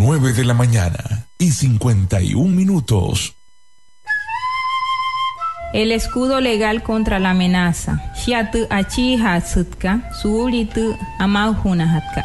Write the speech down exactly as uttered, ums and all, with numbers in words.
nueve de la mañana y cincuenta y un minutos. El escudo legal contra la amenaza. Shiatu achi hatsutka, suulitu amauhuna hatka.